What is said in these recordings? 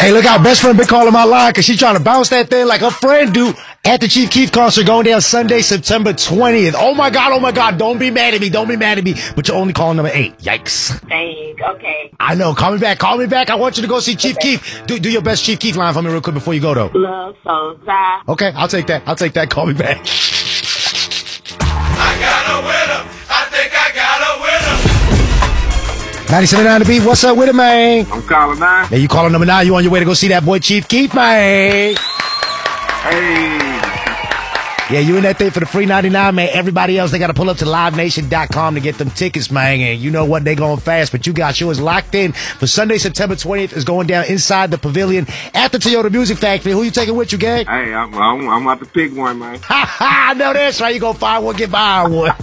Hey, look out, best friend been calling my line because she trying to bounce that thing like her friend do at the Chief Keef concert going down Sunday, September 20th. Oh my God, don't be mad at me, but you're only calling number 8. Yikes. Dang, okay. I know, call me back. I want you to go see Chief Keef. Do your best Chief Keef line for me real quick before you go though. Love so dry. Okay, I'll take that, call me back. I got a winner. I think I got a winner. 97.9 The Beat, what's up with it, man? I'm calling 9. Yeah, you calling number 9, you on your way to go see that boy Chief Keef, man. Hey. Yeah, you in that thing for the free 99, man. Everybody else, they got to pull up to livenation.com to get them tickets, man. And you know what? They going fast, but you got yours locked in for Sunday, September 20th. Is going down inside the pavilion at the Toyota Music Factory. Who you taking with you, gang? Hey, I'm about to pick one, man. I know that's right. You going to find one, get by one.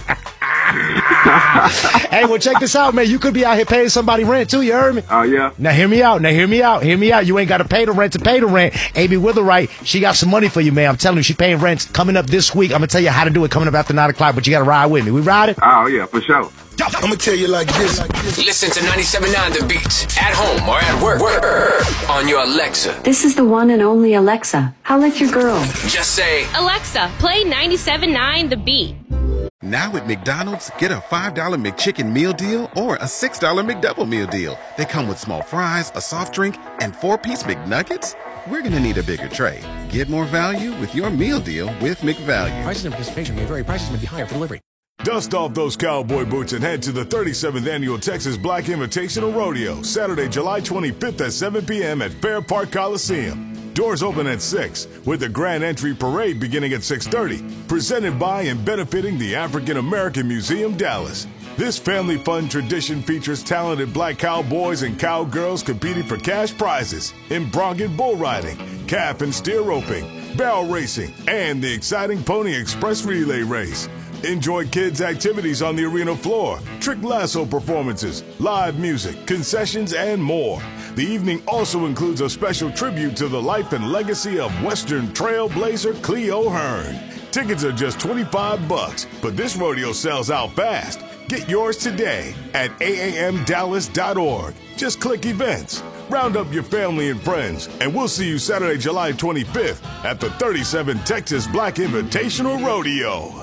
Hey, well, check this out, man. You could be out here paying somebody rent, too. You heard me? Oh, yeah? Now, hear me out. You ain't got to pay the rent to pay the rent. Amy Witherite, she got some money for you, man. I'm telling you, she paying rent coming up this week. I'm going to tell you how to do it coming up after 9 o'clock, but you got to ride with me. We ride it? Oh, yeah, for sure. I'm gonna tell you like this. Listen to 97.9 The Beat at home or at work on your Alexa. This is the one and only Alexa. Holla at your girl. Just say, Alexa, play 97.9 The Beat. Now at McDonald's, get a $5 McChicken meal deal or a $6 McDouble meal deal. They come with small fries, a soft drink, and 4-piece McNuggets. We're going to need a bigger tray. Get more value with your meal deal with McValue. Prices and participation may vary. Prices may be higher for delivery. Dust off those cowboy boots and head to the 37th Annual Texas Black Invitational Rodeo, Saturday, July 25th at 7 p.m. at Fair Park Coliseum. Doors open at 6, with the grand entry parade beginning at 6:30, presented by and benefiting the African American Museum, Dallas. This family fun tradition features talented black cowboys and cowgirls competing for cash prizes in bronc bull riding, calf and steer roping, barrel racing, and the exciting Pony Express relay race. Enjoy kids' activities on the arena floor, trick lasso performances, live music, concessions, and more. The evening also includes a special tribute to the life and legacy of Western trailblazer Cleo Hearn. Tickets are just $25, but this rodeo sells out fast. Get yours today at aamdallas.org. Just click events. Round up your family and friends, and we'll see you Saturday, July 25th at the 37th Texas Black Invitational Rodeo.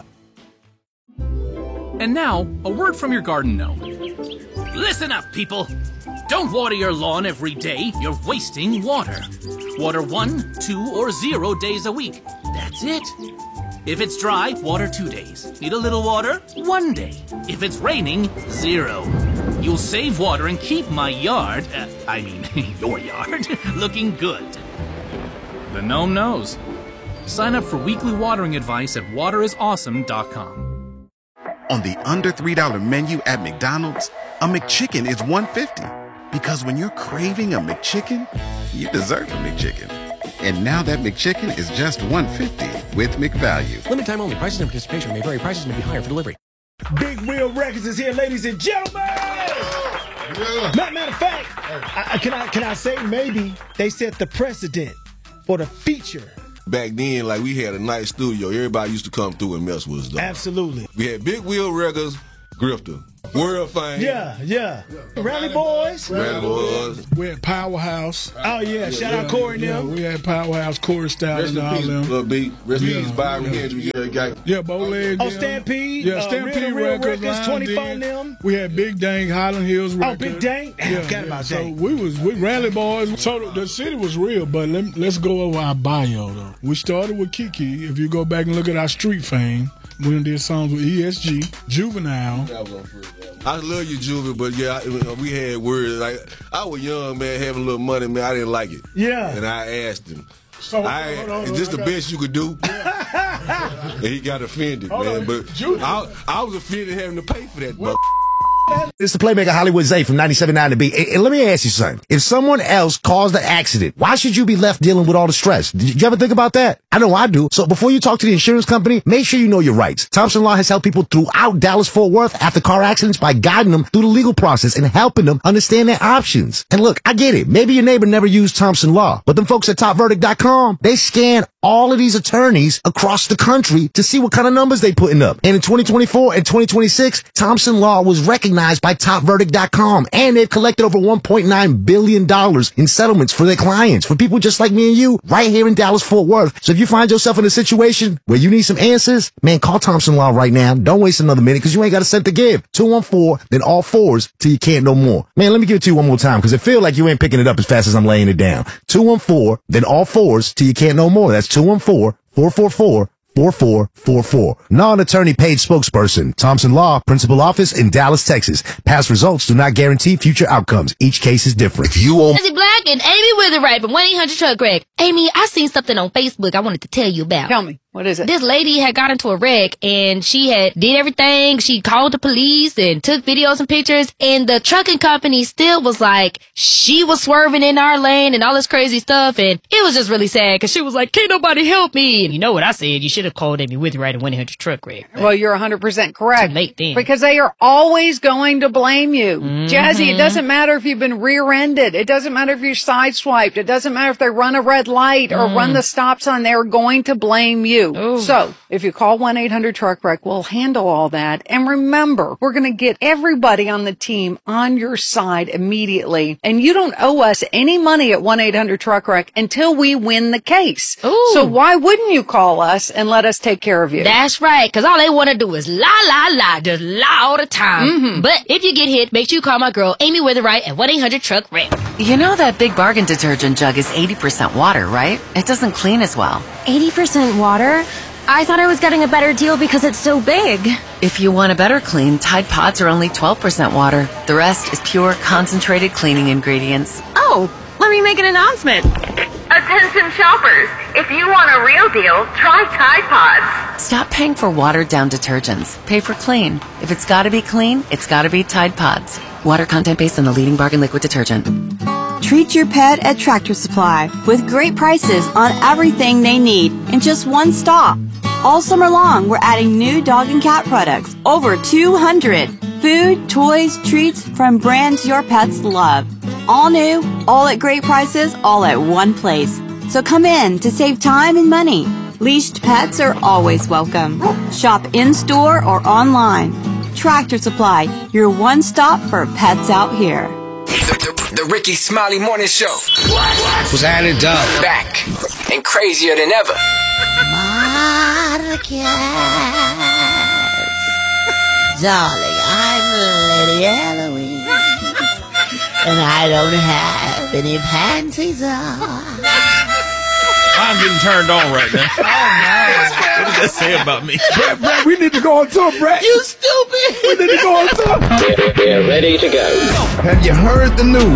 And now, a word from your garden gnome. Listen up, people. Don't water your lawn every day. You're wasting water. Water 1, 2, or 0 days a week. That's it. If it's dry, water 2 days. Need a little water? 1 day. If it's raining, 0. You'll save water and keep my yard, your yard, looking good. The gnome knows. Sign up for weekly watering advice at waterisawesome.com. On the under $3 menu at McDonald's, a McChicken is $1.50. Because when you're craving a McChicken, you deserve a McChicken. And now that McChicken is just $1.50 with McValue. Limited time only. Prices and participation may vary. Prices may be higher for delivery. Big Wheel Records is here, ladies and gentlemen. Matter of fact, can I say maybe they set the precedent for the feature. Back then, like, we had a nice studio. Everybody used to come through and mess with us, though. Absolutely. We had Big Wheel Records, Grifter, World Fame. Yeah. Rally Boys. We had Powerhouse. Oh, yeah. Shout out Corey and them. We had Powerhouse, Corey Style, and all them. Lil B. Rest in peace, Byron Hendrix. Yeah, Bowleg. Oh, Stampede. Yeah, Stampede Real Records, 24 and them. We had Big Dang, Highland Hills Records. Oh, Big Dang? I forgot about so Dang. we Rally Boys. So the city was real, but let's go over our bio, though. We started with Kiki. If you go back and look at our street fame, we done did songs with ESG, Juvenile. I love you, Juvie, but yeah, we had words. Like, I was young, man, having a little money, man. I didn't like it. Yeah. And I asked him. So, is this the best you could do? And he got offended, man. But I was offended having to pay for that, It's the Playmaker Hollywood Zay from 97.9 The Beat. And let me ask you something. If someone else caused the accident, why should you be left dealing with all the stress? Did you ever think about that? I know I do. So before you talk to the insurance company, make sure you know your rights. Thompson Law has helped people throughout Dallas-Fort Worth after car accidents by guiding them through the legal process and helping them understand their options. And look, I get it. Maybe your neighbor never used Thompson Law, but them folks at TopVerdict.com, they scan all of these attorneys across the country to see what kind of numbers they putting up. And in 2024 and 2026, Thompson Law was recognized by TopVerdict.com, and they've collected over $1.9 billion in settlements for their clients, for people just like me and you, right here in Dallas-Fort Worth. So if you find yourself in a situation where you need some answers, man, call Thompson Law right now. Don't waste another minute, because you ain't got a cent to give. 214, then all fours till you can't no more. Man, let me give it to you one more time, because it feel like you ain't picking it up as fast as I'm laying it down. 214, then all fours till you can't no more. That's 214-444-4444. Non-attorney paid spokesperson. Thompson Law, principal office in Dallas, Texas. Past results do not guarantee future outcomes. Each case is different. If you own Jesse Black and Amy Witherite from 1-800-TRUCK-WRECK. Amy, I seen something on Facebook I wanted to tell you about. Tell me. What is it? This lady had got into a wreck, and she had did everything. She called the police and took videos and pictures, and the trucking company still was like, she was swerving in our lane and all this crazy stuff, and it was just really sad, because she was like, can't nobody help me. And you know what I said? You should have called Amy Witherite at 1-800-TRUCK-WRECK. Well, you're 100% correct. Too late then. Because they are always going to blame you. Jazzy, it doesn't matter if you've been rear-ended. It doesn't matter if you're sideswiped. It doesn't matter if they run a red light or run the stop sign. They're going to blame you. Ooh. So, if you call 1-800-TRUCK-WRECK, we'll handle all that. And remember, we're going to get everybody on the team on your side immediately. And you don't owe us any money at 1-800-TRUCK-WRECK until we win the case. Ooh. So why wouldn't you call us and let us take care of you? That's right, because all they want to do is lie, just lie all the time. But if you get hit, make sure you call my girl, Amy Witherite, at 1-800-TRUCK-WRECK. You know that Big Bargain detergent jug is 80% water, right? It doesn't clean as well. 80% water? I thought I was getting a better deal because it's so big. If you want a better clean, Tide Pods are only 12% water. The rest is pure, concentrated cleaning ingredients. Oh, let me make an announcement. Attention shoppers, if you want a real deal, try Tide Pods. Stop paying for watered-down detergents. Pay for clean. If it's gotta be clean, it's gotta be Tide Pods. Water content based on the leading bargain liquid detergent. Treat your pet at Tractor Supply with great prices on everything they need in just one stop. All summer long, we're adding new dog and cat products, over 200. Food, toys, treats from brands your pets love. All new, all at great prices, all at one place. So come in to save time and money. Leashed pets are always welcome. Shop in-store or online. Tractor Supply, your one stop for pets out here. The Ricky Smiley Morning Show. What's happening, Doug? Back and crazier than ever. Darling, I'm Lady Halloween, and I don't have any panties on. I'm getting turned on right now. Oh, no. What does that say about me? Brett, we need to go on tour, Brett. You stupid. We need to go on tour. We're ready to go. Have you heard the news?